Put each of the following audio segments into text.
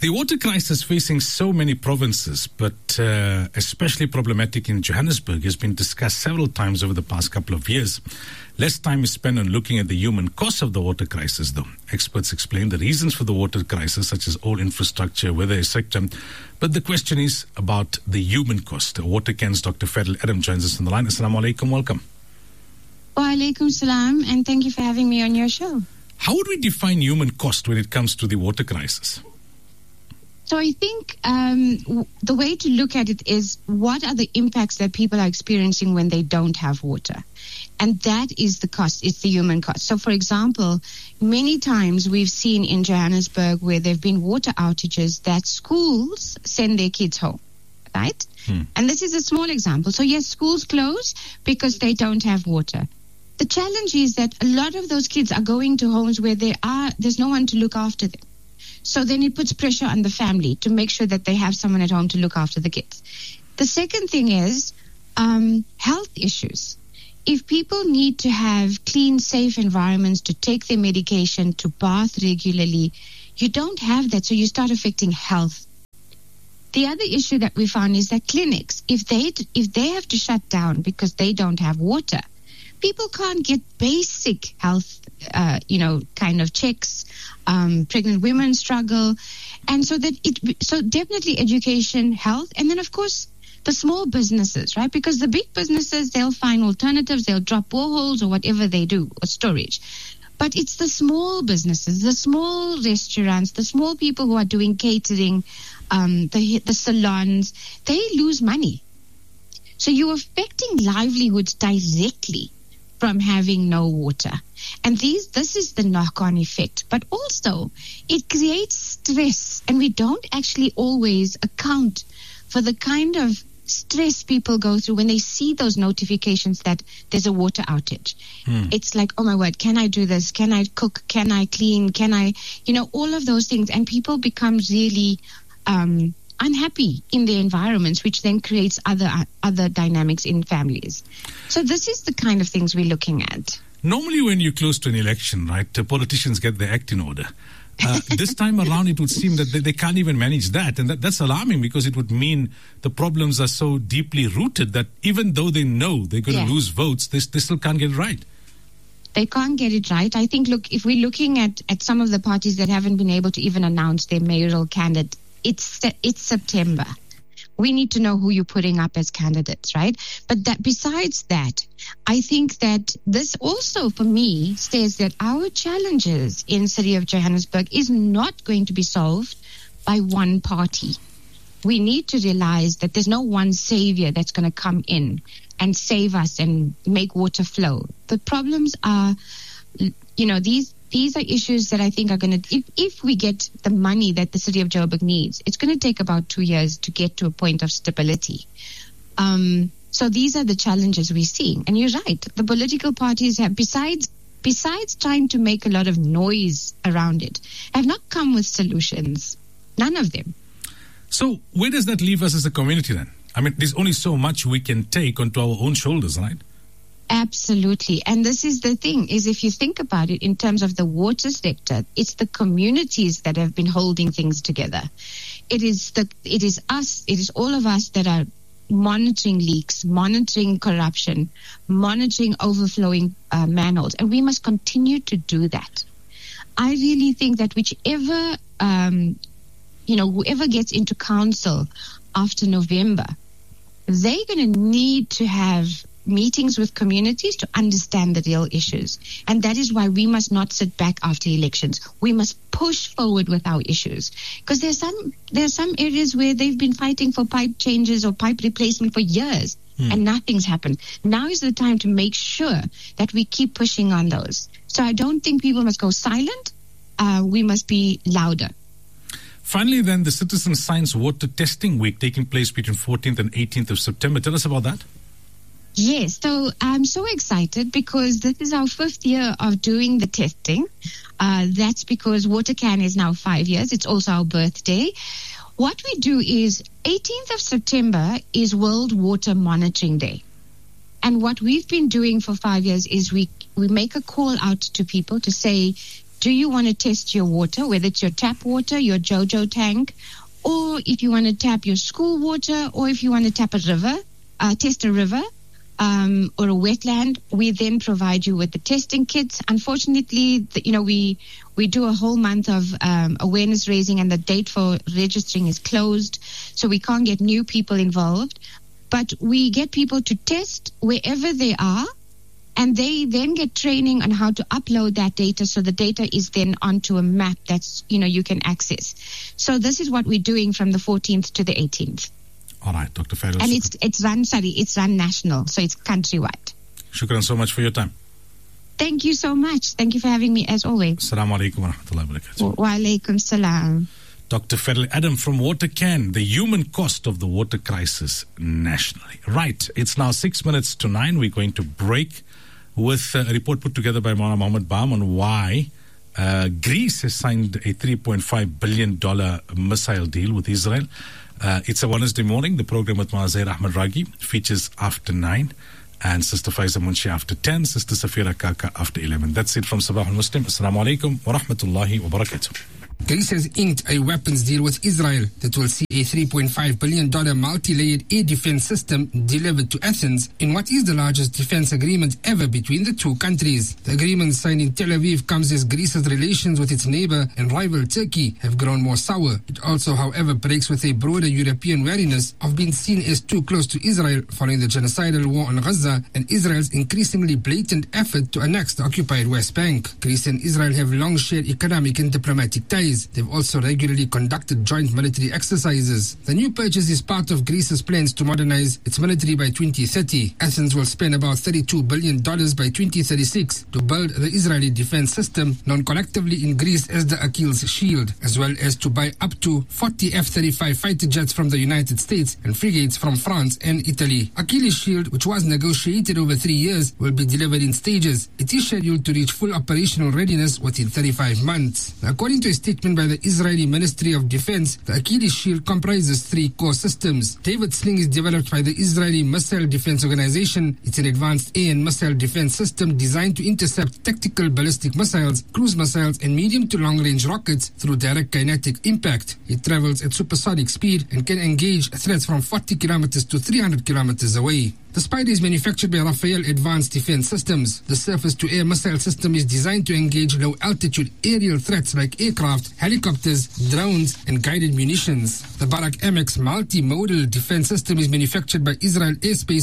The water crisis facing so many provinces, but especially problematic in Johannesburg, has been discussed several times over the past couple of years. Less time is spent on looking at the human cost of the water crisis, though. Experts explain the reasons for the water crisis, such as old infrastructure, weather, etc. But the question is about the human cost. Watercan's Dr. Fadil Adam joins us on the line. Assalamu alaikum, welcome. Wa alaikum salam, and thank you for having me on your show. How would we define human cost when it comes to the water crisis? So I think the way to look at it is, what are the impacts that people are experiencing when they don't have water? And that is the cost. It's the human cost. So, for example, many times we've seen in Johannesburg where there have been water outages that schools send their kids home, right? And this is a small example. So, yes, schools close because they don't have water. The challenge is that a lot of those kids are going to homes where there's no one to look after them. So then it puts pressure on the family to make sure that they have someone at home to look after the kids. The second thing is health issues. If people need to have clean, safe environments to take their medication, to bath regularly, you don't have that, so you start affecting health. The other issue that we found is that clinics, if they have to shut down because they don't have water, people can't get basic health, kind of checks. Pregnant women struggle, and so definitely education, health, and then of course the small businesses, right? Because the big businesses, they'll find alternatives, they'll drop boreholes or whatever they do, or storage. But it's the small businesses, the small restaurants, the small people who are doing catering, the salons, they lose money. So you're affecting livelihoods directly from having no water. And this is the knock-on effect. But also, it creates stress, and we don't actually always account for the kind of stress people go through when they see those notifications that there's a water outage. It's like, oh my word, can I do this? Can I cook? Can I clean? Can I, all of those things. And people become really unhappy in their environments, which then creates other dynamics in families. So this is the kind of things we're looking at. Normally when you're close to an election, right, politicians get their act in order. This time around, it would seem that they can't even manage that. And that's alarming, because it would mean the problems are so deeply rooted that even though they know they're going to lose votes, they still can't get it right. They can't get it right. I think, look, if we're looking at some of the parties that haven't been able to even announce their mayoral candidate, it's September. We need to know who you're putting up as candidates, right? But besides that, I think that this also, for me, says that our challenges in the city of Johannesburg is not going to be solved by one party. We need to realize that there's no one savior that's going to come in and save us and make water flow. The problems are, these are issues that I think are going to, if we get the money that the city of Joburg needs, it's going to take about 2 years to get to a point of stability. So these are the challenges we're seeing. And you're right, the political parties have, besides trying to make a lot of noise around it, have not come with solutions. None of them. So where does that leave us as a community then? I mean, there's only so much we can take onto our own shoulders, right? Absolutely. And this is the thing, is if you think about it in terms of the water sector, it's the communities that have been holding things together. It is us, it is all of us that are monitoring leaks, monitoring corruption, monitoring overflowing manholes. And we must continue to do that. I really think that whichever, whoever gets into council after November, they're going to need to have meetings with communities to understand the real issues. And that is why we must not sit back after elections. We must push forward with our issues. Because there are some areas where they've been fighting for pipe changes or pipe replacement for years, and nothing's happened. Now is the time to make sure that we keep pushing on those. So I don't think people must go silent. We must be louder. Finally, then, the Citizen Science Water Testing Week taking place between 14th and 18th of September. Tell us about that. Yes, so I'm so excited because this is our 5th year of doing the testing. That's because Watercan is now 5 years. It's also our birthday. What we do is 18th of September is World Water Monitoring Day. And what we've been doing for 5 years is we make a call out to people to say, Do you want to test your water, whether it's your tap water, your JoJo tank, or if you want to tap your school water, or if you want to tap a river, test a river, or a wetland? We then provide you with the testing kits. Unfortunately, we do a whole month of awareness raising, and the date for registering is closed, so we can't get new people involved. But we get people to test wherever they are, and they then get training on how to upload that data, so the data is then onto a map that's, you can access. So this is what we're doing from the 14th to the 18th. All right, Dr. Ferrell. And it's run national, so it's countrywide. Shukran so much for your time. Thank you so much. Thank you for having me, as always. Assalamu alaikum wa rahmatullahi wa barakatuh. Wa alaikum salam. Dr. Ferrell Adam from WaterCan, the human cost of the water crisis nationally. Right, it's now 6 minutes to 9. We're going to break with a report put together by Maulana Mohammed Baam on why Greece has signed a $3.5 billion missile deal with Israel. It's a Wednesday morning. The program with Maulana Zaid Ahmed Raghi features after 9, and Sister Faiza Munshi after 10, Sister Safira Kaka after 11. That's it from Sabah al-Muslim. Assalamu alaikum wa rahmatullahi wa barakatuh. Greece has inked a weapons deal with Israel that will see a $3.5 billion multi-layered air defense system delivered to Athens in what is the largest defense agreement ever between the two countries. The agreement signed in Tel Aviv comes as Greece's relations with its neighbor and rival Turkey have grown more sour. It also, however, breaks with a broader European wariness of being seen as too close to Israel following the genocidal war on Gaza and Israel's increasingly blatant effort to annex the occupied West Bank. Greece and Israel have long shared economic and diplomatic ties. They've also regularly conducted joint military exercises. The new purchase is part of Greece's plans to modernize its military by 2030. Athens will spend about $32 billion by 2036 to build the Israeli defense system, known collectively in Greece as the Achilles Shield, as well as to buy up to 40 F-35 fighter jets from the United States and frigates from France and Italy. Achilles Shield, which was negotiated over 3 years, will be delivered in stages. It is scheduled to reach full operational readiness within 35 months. According to a statement by the Israeli Ministry of Defense, the Achilles Shield comprises 3 core systems. David Sling is developed by the Israeli Missile Defense Organization. It's an advanced air and missile defense system designed to intercept tactical ballistic missiles, cruise missiles, and medium to long-range rockets through direct kinetic impact. It travels at supersonic speed and can engage threats from 40 kilometers to 300 kilometers away. The Spider is manufactured by Rafael Advanced Defense Systems. The surface-to-air missile system is designed to engage low-altitude aerial threats like aircraft, helicopters, drones, and guided munitions. The Barak MX multimodal defense system is manufactured by Israel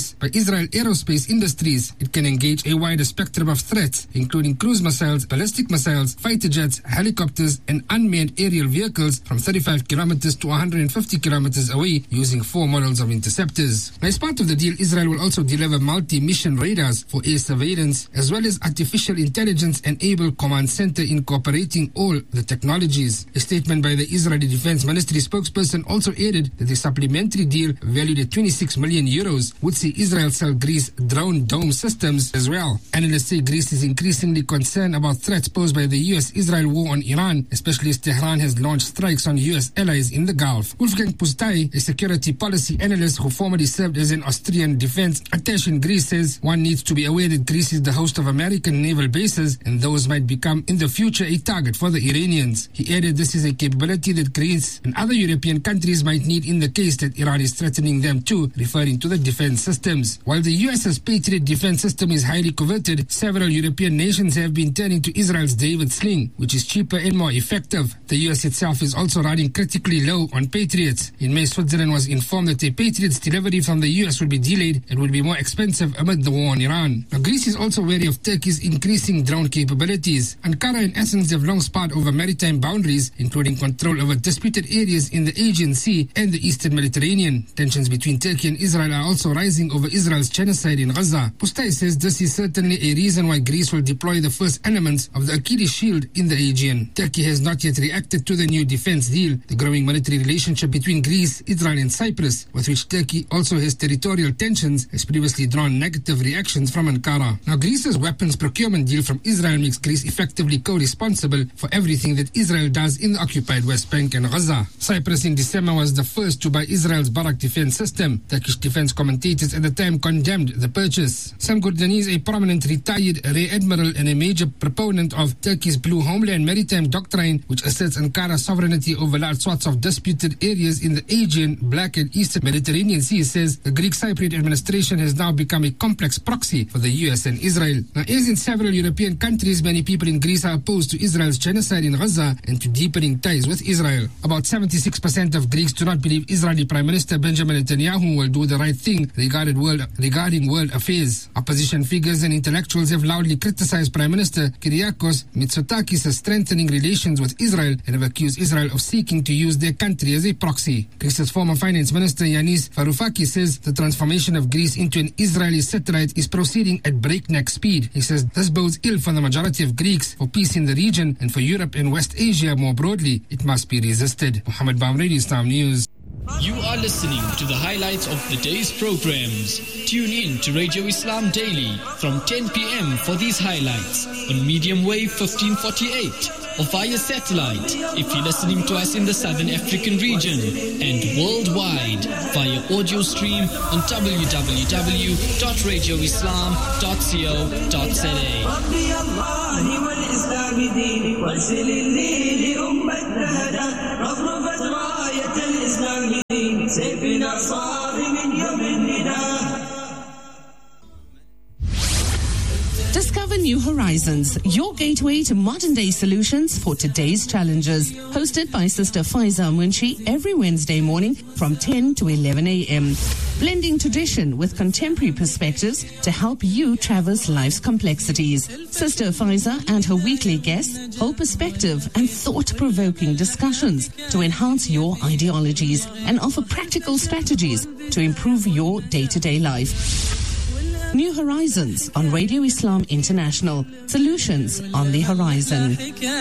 Aerospace Industries. It can engage a wider spectrum of threats, including cruise missiles, ballistic missiles, fighter jets, helicopters, and unmanned aerial vehicles from 35 kilometers to 150 kilometers away using 4 models of interceptors. As part of the deal, Israel will also deliver multi-mission radars for air surveillance, as well as artificial intelligence-enabled command center incorporating all the technologies. A statement by the Israeli Defense Ministry spokesperson also added that the supplementary deal, valued at 26 million euros, would see Israel sell Greece drone dome systems as well. Analysts say Greece is increasingly concerned about threats posed by the US-Israel war on Iran, especially as Tehran has launched strikes on US allies in the Gulf. Wolfgang Pustai, a security policy analyst who formerly served as an Austrian defense attaché in Greece, says one needs to be aware that Greece is the host of American naval bases and those might become in the future a target for the Iranians. He added this is a capability that Greece and other European countries might need in the case that Iran is threatening them too, referring to the defense systems. While the US's Patriot defense system is highly coveted, several European nations have been turning to Israel's David Sling, which is cheaper and more effective. The US itself is also running critically low on Patriots. In May, Switzerland was informed that a Patriots delivery from the US would be delayed and would be more expensive amid the war on Iran. Now, Greece is also wary of Turkey's increasing drone capabilities. Ankara and Athens have long sparred over maritime boundaries, including control over disputed areas in the Aegean Sea and the Eastern Mediterranean. Tensions between Turkey and Israel are also rising over Israel's genocide in Gaza. Pustai says this is certainly a reason why Greece will deploy the first elements of the Achilles Shield in the Aegean. Turkey has not yet reacted to the new defense deal. The growing military relationship between Greece, Israel, and Cyprus, with which Turkey also has territorial tensions, has previously drawn negative reactions from Ankara. Now, Greece's weapons procurement deal from Israel makes Greece effectively co-responsible for everything that Israel does in the occupied West Bank and Gaza. Cyprus in December was the first to buy Israel's Barak defense system. Turkish defense commentators at the time condemned the purchase. Sam Gurdaniz, a prominent retired Rear Admiral and a major proponent of Turkey's Blue Homeland Maritime Doctrine, which asserts Ankara's sovereignty over large swaths of disputed areas in the Aegean, Black and Eastern Mediterranean Sea, says the Greek Cypriot administration has now become a complex proxy for the US and Israel. Now, as in several European countries, many people in Greece are opposed to Israel's genocide in Gaza and to deepening ties with Israel. About 76% of Greeks do not believe Israeli Prime Minister Benjamin Netanyahu will do the right thing regarding world affairs. Opposition figures and intellectuals have loudly criticized Prime Minister Kyriakos Mitsotakis as strengthening relations with Israel and have accused Israel of seeking to use their country as a proxy. Greece's former finance minister Yanis Varoufakis says the transformation of Greece into an Israeli satellite is proceeding at breakneck speed. He says this bodes ill for the majority of Greeks, for peace in the region, and for Europe and West Asia more broadly. It must be resisted. Mohammed Bam, Radio Islam News. You are listening to the highlights of the day's programs. Tune in to Radio Islam Daily from 10 p.m. for these highlights on medium wave 1548 or via satellite if you're listening to us in the Southern African region, and worldwide via audio stream on www.radioislam.co.za. Discover New Horizons, your gateway to modern-day solutions for today's challenges. Hosted by Sister Faiza Munshi every Wednesday morning from 10 to 11 a.m. Blending tradition with contemporary perspectives to help you traverse life's complexities. Sister Faiza and her weekly guests hold perspective and thought-provoking discussions to enhance your ideologies and offer practical strategies to improve your day-to-day life. New Horizons on Radio Islam International. Solutions on the horizon.